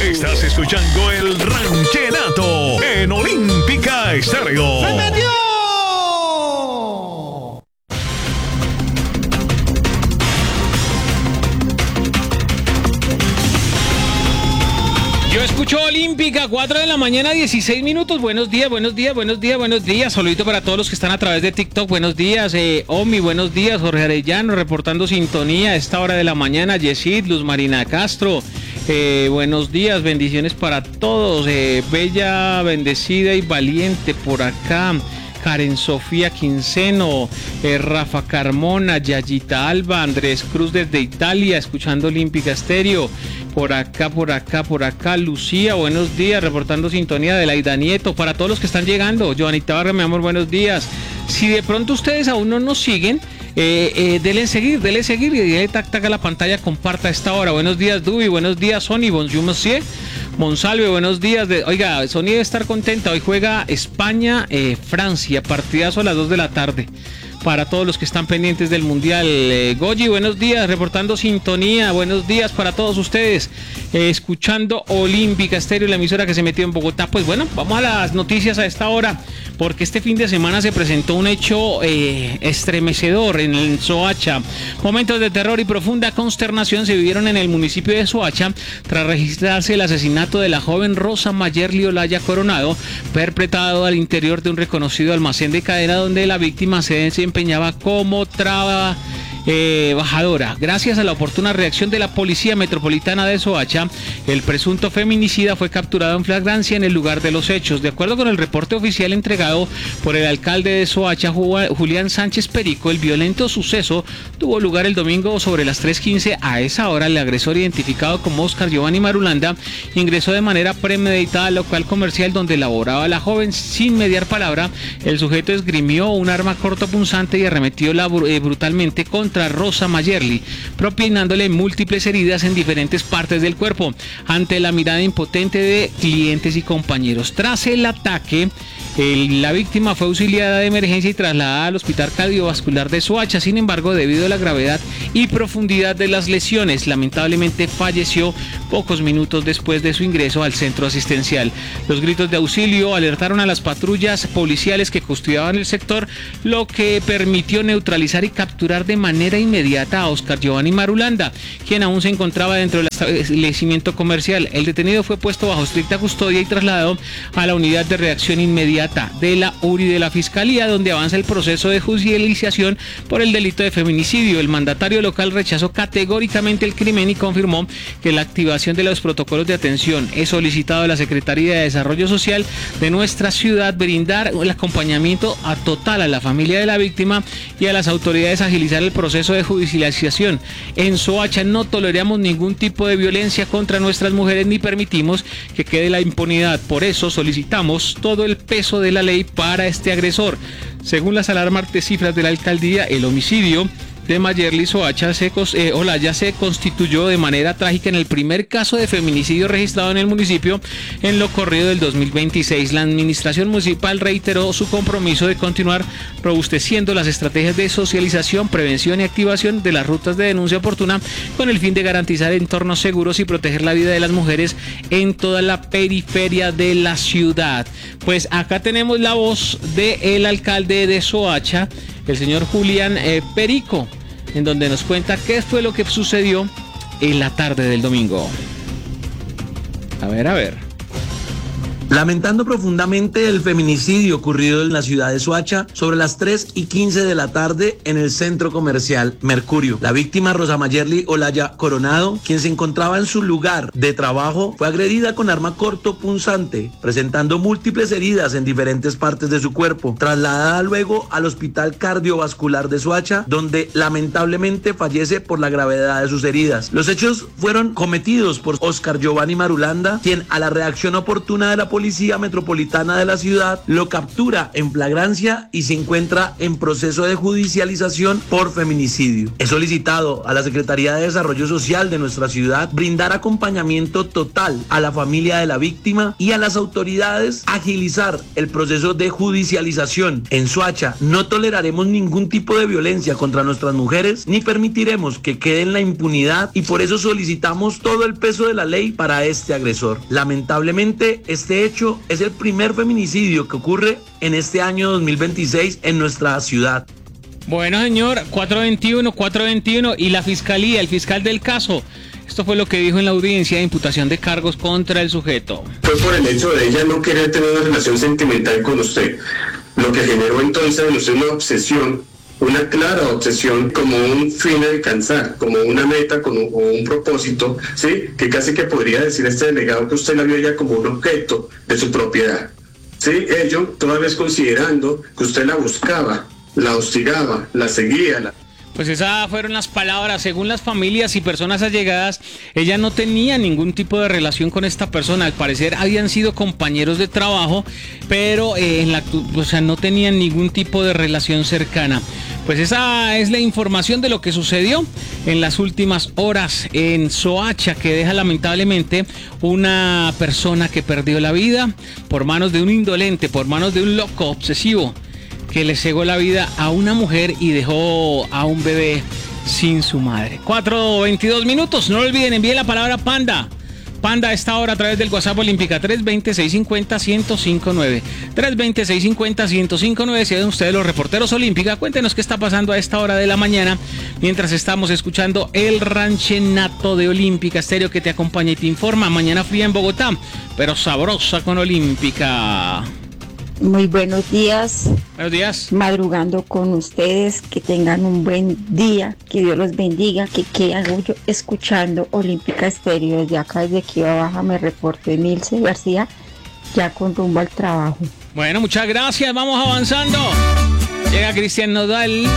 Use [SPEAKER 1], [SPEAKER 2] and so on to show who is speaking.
[SPEAKER 1] Estás escuchando el Ranchenato en Olímpica Estéreo.
[SPEAKER 2] ¡Se metió!
[SPEAKER 3] Yo escucho Olímpica, 4 de la mañana, 16 minutos. Buenos días, buenos días, buenos días, buenos días. Saludito para todos los que están a través de TikTok. Buenos días, Omi, buenos días. Jorge Arellano reportando sintonía a esta hora de la mañana. Yesid, Luz Marina Castro. Buenos días, bendiciones para todos. Bella, bendecida y valiente por acá. Karen Sofía Quinceno, Rafa Carmona, Yayita Alba, Andrés Cruz desde Italia, escuchando Olímpica Estéreo. Por acá, Lucía, buenos días, reportando sintonía de Laida Nieto. Para todos los que están llegando, Joanita Barra, mi amor, buenos días. Si de pronto ustedes aún no nos siguen, denle seguir y denle tac a la pantalla, comparta a esta hora. Buenos días, Dubi, buenos días, Sony, bonjour monsieur. Monsalve, buenos días. Oiga, Sony debe estar contenta. Hoy juega España, Francia, partidazo a las 2 de la tarde. Para todos los que están pendientes del Mundial. Goyi, buenos días, reportando sintonía. Buenos días para todos ustedes. Escuchando Olímpica Estéreo, la emisora que se metió en Bogotá. Pues bueno, vamos a las noticias a esta hora, porque este fin de semana se presentó un hecho estremecedor en el Soacha. Momentos de terror y profunda consternación se vivieron en el municipio de Soacha tras registrarse el asesinato de la joven Rosa Mayerly Olaya Coronado, perpetrado al interior de un reconocido almacén de cadena donde la víctima se desempeñaba como trabajadora. Gracias a la oportuna reacción de la Policía Metropolitana de Soacha, el presunto feminicida fue capturado en flagrancia en el lugar de los hechos. De acuerdo con el reporte oficial entregado por el alcalde de Soacha, Julián Sánchez Perico, el violento suceso tuvo lugar el domingo sobre las 3:15. A esa hora, el agresor, identificado como Oscar Giovanni Marulanda, ingresó de manera premeditada al local comercial donde laboraba la joven. Sin mediar palabra, el sujeto esgrimió un arma cortopunzante y arremetió brutalmente contra Rosa Mayerly, propinándole múltiples heridas en diferentes partes del cuerpo. Ante la mirada impotente de clientes y compañeros, tras el ataque, la víctima fue auxiliada de emergencia y trasladada al Hospital Cardiovascular de Soacha. Sin embargo, debido a la gravedad y profundidad de las lesiones, lamentablemente falleció pocos minutos después de su ingreso al centro asistencial. Los gritos de auxilio alertaron a las patrullas policiales que custodiaban el sector, lo que permitió neutralizar y capturar de manera inmediata a Oscar Giovanni Marulanda, quien aún se encontraba dentro del establecimiento comercial. El detenido fue puesto bajo estricta custodia y trasladado a la unidad de reacción inmediata de la URI de la Fiscalía, donde avanza el proceso de judicialización por el delito de feminicidio. El mandatario local rechazó categóricamente el crimen y confirmó que la activación de los protocolos de atención es solicitado a la Secretaría de Desarrollo Social de nuestra ciudad, brindar el acompañamiento total a la familia de la víctima y a las autoridades agilizar el proceso de judicialización. En Soacha no toleramos ningún tipo de violencia contra nuestras mujeres ni permitimos que quede la impunidad. Por eso solicitamos todo el peso de la ley para este agresor. Según las alarmantes cifras de la alcaldía, el homicidio de Mayerly Olaya se constituyó de manera trágica en el primer caso de feminicidio registrado en el municipio en lo corrido del 2026. La administración municipal reiteró su compromiso de continuar robusteciendo las estrategias de socialización, prevención y activación de las rutas de denuncia oportuna con el fin de garantizar entornos seguros y proteger la vida de las mujeres en toda la periferia de la ciudad. Pues acá tenemos la voz del alcalde de Soacha, el señor Julián Perico, en donde nos cuenta qué fue lo que sucedió en la tarde del domingo. A ver.
[SPEAKER 4] Lamentando profundamente el feminicidio ocurrido en la ciudad de Soacha sobre las 3:15 de la tarde en el centro comercial Mercurio. La víctima, Rosa Mayerly Olaya Coronado, quien se encontraba en su lugar de trabajo, fue agredida con arma cortopunzante, presentando múltiples heridas en diferentes partes de su cuerpo. Trasladada luego al Hospital Cardiovascular de Soacha, donde lamentablemente fallece por la gravedad de sus heridas. Los hechos fueron cometidos por Oscar Giovanni Marulanda, quien a la reacción oportuna de la policía Policía Metropolitana de la ciudad lo captura en flagrancia y se encuentra en proceso de judicialización por feminicidio. He solicitado a la Secretaría de Desarrollo Social de nuestra ciudad brindar acompañamiento total a la familia de la víctima y a las autoridades agilizar el proceso de judicialización. En Soacha no toleraremos ningún tipo de violencia contra nuestras mujeres ni permitiremos que quede en la impunidad y por eso solicitamos todo el peso de la ley para este agresor. Lamentablemente, este hecho es el primer feminicidio que ocurre en este año 2026 en nuestra ciudad.
[SPEAKER 3] Bueno, señor, 421 y la fiscalía, el fiscal del caso. Esto fue lo que dijo en la audiencia de imputación de cargos contra el sujeto.
[SPEAKER 2] Fue por el hecho de ella no querer tener una relación sentimental con usted, lo que generó entonces en usted una obsesión, una clara obsesión como un fin a alcanzar, como una meta, como un propósito, ¿sí? Que casi que podría decir este delegado que usted la vio ya como un objeto de su propiedad, ¿sí? Ello toda vez considerando que usted la buscaba, la hostigaba, la seguía.
[SPEAKER 3] Pues esas fueron las palabras. Según las familias y personas allegadas, ella no tenía ningún tipo de relación con esta persona. Al parecer habían sido compañeros de trabajo, pero no tenían ningún tipo de relación cercana. Pues esa es la información de lo que sucedió en las últimas horas en Soacha, que deja lamentablemente una persona que perdió la vida por manos de un indolente, por manos de un loco obsesivo, que le cegó la vida a una mujer y dejó a un bebé sin su madre. 4:22 minutos. No lo olviden, envíen la palabra Panda. Panda a esta hora a través del WhatsApp Olímpica 320-650-1059. 320-650-1059. Si ven ustedes los reporteros Olímpica, cuéntenos qué está pasando a esta hora de la mañana mientras estamos escuchando el ranchenato de Olímpica Estéreo que te acompaña y te informa. Mañana fría en Bogotá, pero sabrosa con Olímpica.
[SPEAKER 5] Muy buenos días.
[SPEAKER 3] Buenos días.
[SPEAKER 5] Madrugando con ustedes, que tengan un buen día, que Dios los bendiga, que quedan escuchando Olímpica Estéreo. Desde acá, desde Kiva Baja, me reporto Emilce García, ya con rumbo al trabajo.
[SPEAKER 3] Bueno, muchas gracias, vamos avanzando. Llega Cristian Nodal.